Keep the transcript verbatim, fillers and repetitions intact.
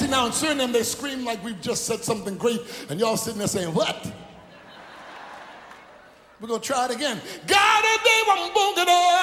See, now in Suriname, they scream like we've just said something great, and y'all sitting there saying, what? We're going to try it again. God, they want boogie.